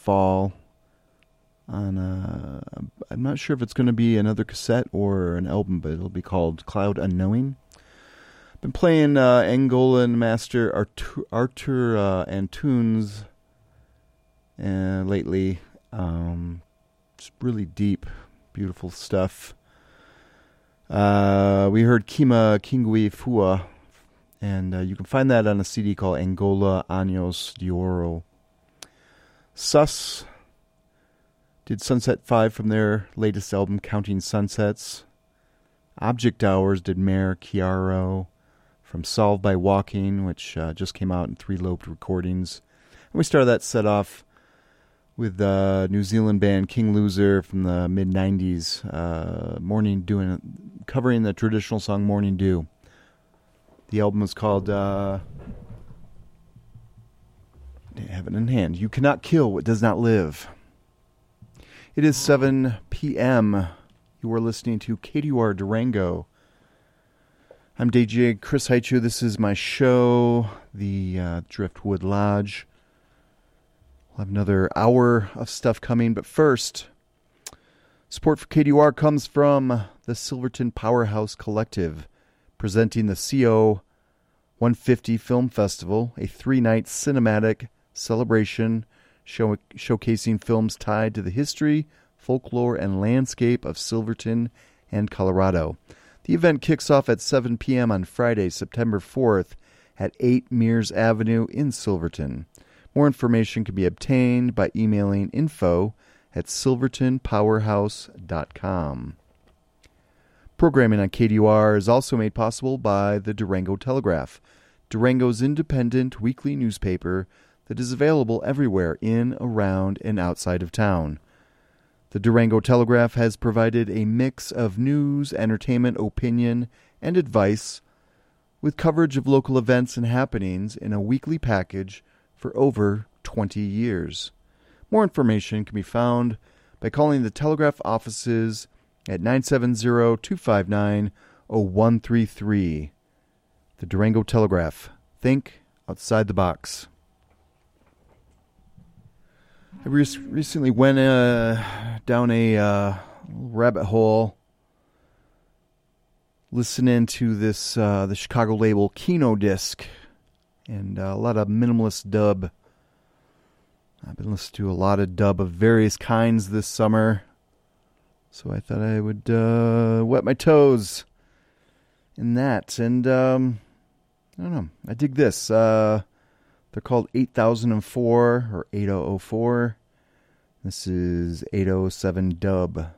fall on I'm not sure if it's going to be another cassette or an album, but it'll be called Cloud Unknowing. Been playing Angolan master Arthur Antunes lately. It's really deep, beautiful stuff. We heard Kima Kingui Fua, and you can find that on a CD called Angola Años de Oro. Sus did Sunset 5 from their latest album, Counting Sunsets. Object Hours did Mare Chiaro from Solved by Walking, which just came out in 3-lobed recordings. And we started that set off with the New Zealand band King Loser from the mid-90s, covering the traditional song Morning Dew. The album is called, I have it in hand, You Cannot Kill What Does Not Live. It is 7 p.m. You are listening to KDUR Durango. I'm DJ Chris Haichu. This is my show, the Driftwood Lodge. We'll have another hour of stuff coming, but first, support for KDUR comes from the Silverton Powerhouse Collective, presenting the CO 150 Film Festival, a 3-night cinematic celebration showcasing films tied to the history, folklore, and landscape of Silverton and Colorado. The event kicks off at 7 p.m. on Friday, September 4th at 8 Mears Avenue in Silverton. More information can be obtained by emailing info@silvertonpowerhouse.com. Programming on KDUR is also made possible by the Durango Telegraph, Durango's independent weekly newspaper that is available everywhere in, around, and outside of town. The Durango Telegraph has provided a mix of news, entertainment, opinion, and advice with coverage of local events and happenings in a weekly package for over 20 years. More information can be found by calling the Telegraph offices at 970-259-0133. The Durango Telegraph. Think outside the box. I recently went down a rabbit hole listening to this the Chicago label Kino Disc and a lot of minimalist dub. I've been listening to a lot of dub of various kinds this summer, so I thought I would wet my toes in that. And I don't know, I dig this. They're called 8004 or 8004. This is 807 Dub.